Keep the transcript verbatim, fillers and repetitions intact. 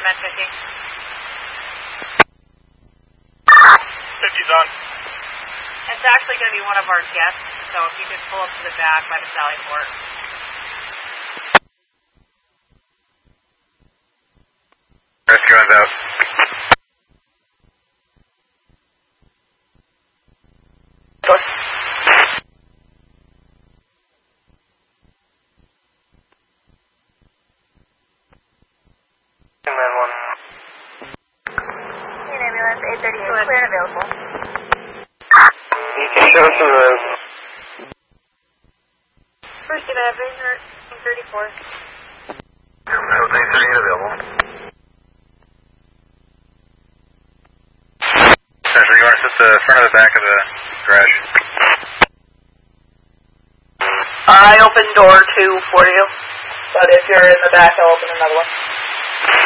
M N fifty. fifty's on. It's actually going to be one of our guests, so if you could pull up to the back by the Sally Port. Rescue one's out. eight thirty-eight, clear and available. You can show us the road. First Avenue, thirty-four. Road eight thirty-eight available. Central, you want us at the front or the back of the garage? I open door two for you, but if you're in the back, I'll open another one.